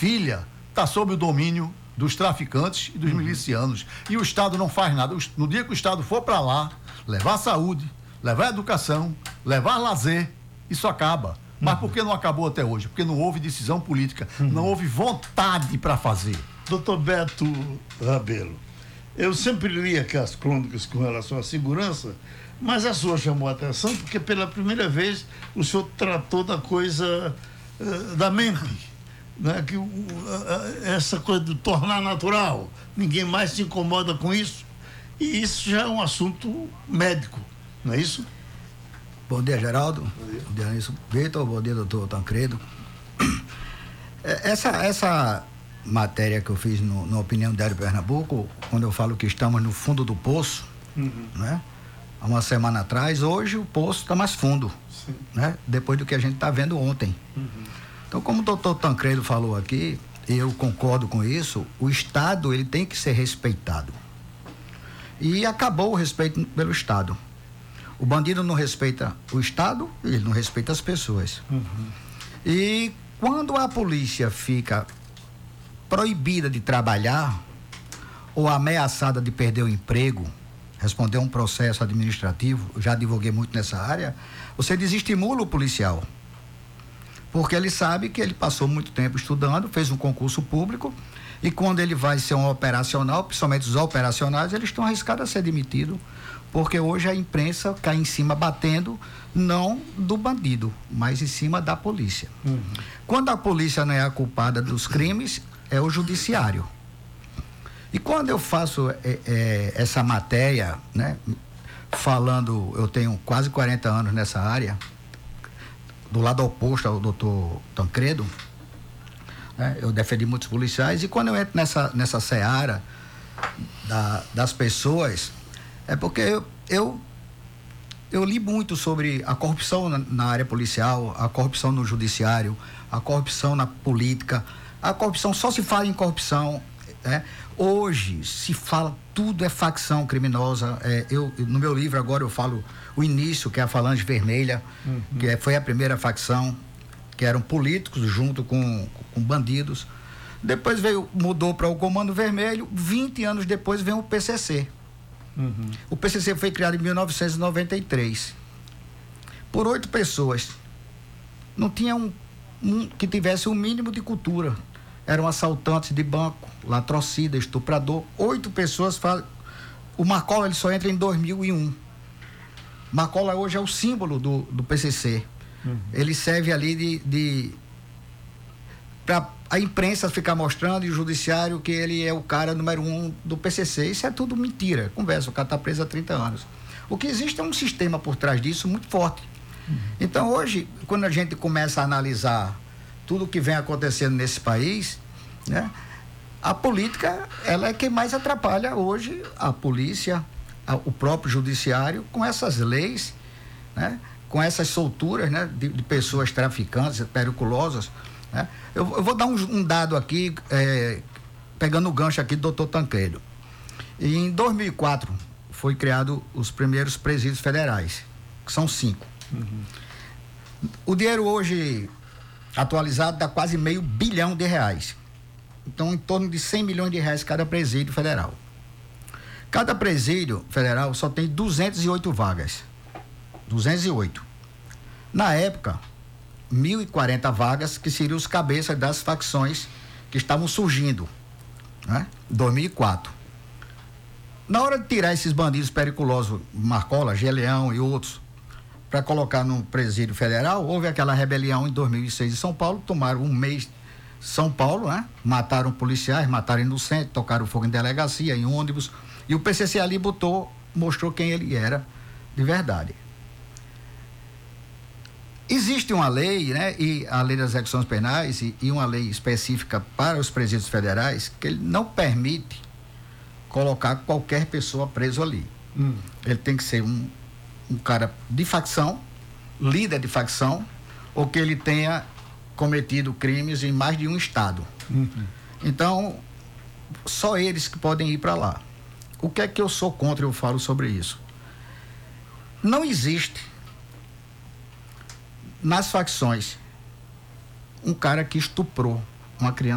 filha está sob o domínio dos traficantes e dos milicianos. E o Estado não faz nada. No dia que o Estado for para lá, levar saúde, levar educação, levar lazer, isso acaba. Mas por que não acabou até hoje? Porque não houve decisão política, não houve vontade para fazer. Doutor Beto Rabelo, eu sempre li aquelas crônicas com relação à segurança, mas a sua chamou a atenção porque pela primeira vez o senhor tratou da coisa da mente, né? Essa coisa de tornar natural, ninguém mais se incomoda com isso, e isso já é um assunto médico, não é isso? Bom dia, Geraldo. Bom dia, Anísio Vitor. Bom dia, doutor Tancredo. Essa matéria que eu fiz no Opinião Diário Pernambuco, quando eu falo que estamos no fundo do poço, né? Há uma semana atrás, hoje o poço está mais fundo, né? Depois do que a gente está vendo ontem. Então, como o doutor Tancredo falou aqui, eu concordo com isso, o Estado ele tem que ser respeitado. E acabou o respeito pelo Estado. O bandido não respeita o Estado, ele não respeita as pessoas. E quando a polícia fica proibida de trabalhar ou ameaçada de perder o emprego, responder um processo administrativo, eu já divulguei muito nessa área, você desestimula o policial. Porque ele sabe que ele passou muito tempo estudando, fez um concurso público, e quando ele vai ser um operacional, principalmente os operacionais, eles estão arriscados a ser demitidos, porque hoje a imprensa cai em cima batendo, não do bandido, mas em cima da polícia. Quando a polícia não é a culpada dos crimes, é o judiciário. E quando eu faço essa matéria, né, falando, eu tenho quase 40 anos nessa área, do lado oposto ao doutor Tancredo, né, eu defendi muitos policiais, e quando eu entro nessa seara das pessoas, é porque eu li muito sobre a corrupção na área policial, a corrupção no judiciário, a corrupção na política. A corrupção, só se fala em corrupção, né? Hoje se fala, tudo é facção criminosa. No meu livro agora eu falo o início, que é a Falange Vermelha, que foi a primeira facção, que eram políticos junto com bandidos. Depois mudou para o Comando Vermelho, 20 anos depois vem o PCC. O PCC foi criado em 1993 por 8 pessoas. Não tinha um que tivesse um mínimo de cultura. Eram assaltantes de banco, latrocida, estuprador. 8 pessoas. O Marcola ele só entra em 2001. Marcola hoje é o símbolo do PCC. Ele serve ali para a imprensa ficar mostrando, e o judiciário, que ele é o cara número 1 do PCC. Isso é tudo mentira, conversa. O cara está preso há 30 anos. O que existe é um sistema por trás disso muito forte. Então hoje, quando a gente começa a analisar tudo o que vem acontecendo nesse país, né, a política, ela é quem mais atrapalha hoje a polícia, o próprio judiciário, com essas leis, né, com essas solturas, né, de pessoas traficantes, periculosas, né. Eu vou dar um dado aqui, pegando o gancho aqui do doutor Tancredo. E em 2004 foi criado os primeiros presídios federais, que são 5. O dinheiro hoje atualizado dá quase R$500 bilhão. Então, em torno de R$100 milhões cada presídio federal. Cada presídio federal só tem 208 vagas. 208. Na época, 1.040 vagas, que seriam os cabeças das facções que estavam surgindo, né? Em 2004. Na hora de tirar esses bandidos periculosos, Marcola, Geleão e outros, para colocar no presídio federal, houve aquela rebelião em 2006 em São Paulo, tomaram um mês São Paulo, né? Mataram policiais, mataram inocentes, tocaram fogo em delegacia, em ônibus, e o PCC ali mostrou quem ele era de verdade. Existe uma lei, né? E a lei das execuções penais e uma lei específica para os presídios federais, que ele não permite colocar qualquer pessoa preso ali. Ele tem que ser um cara de facção, líder de facção, ou que ele tenha cometido crimes em mais de um estado. Então, só eles que podem ir para lá. O que é que eu sou contra, eu falo sobre isso. Não existe nas facções um cara que estuprou uma criança